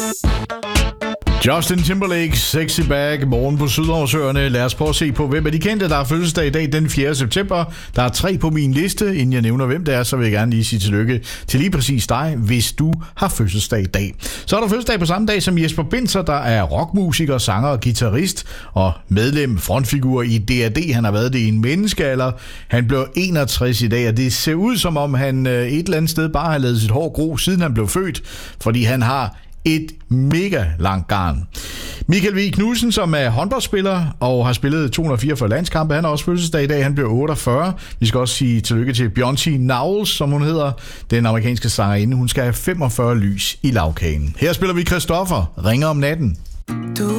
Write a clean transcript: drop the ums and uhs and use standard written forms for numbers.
Justin Timberlake, Sexy Back, morgen på Sydhavsøerne. Lad os prøve at se på, hvem er de kendte, der har fødselsdag i dag den 4. september. Der er 3 på min liste. Inden jeg nævner, hvem det er, så vil jeg gerne lige sige tillykke til lige præcis dig, hvis du har fødselsdag i dag. Så er der fødselsdag på samme dag som Jesper Binzer, der er rockmusiker, sanger og guitarist og medlem, frontfigur i D.A.D. Han har været det i en menneskealder. Han blev 61 i dag, og det ser ud som om han et eller andet sted bare har lavet sit hår gro, siden han blev født, fordi han har et mega langt garn. Michael V. Knudsen, som er håndboldspiller og har spillet 244 landskampe, han har også fødselsdag i dag. Han bliver 48. Vi skal også sige tillykke til Beyoncé Knowles, som hun hedder, den amerikanske sangerinde. Hun skal have 45 lys i lagkagen. Her spiller vi Christoffer, Ringer om natten.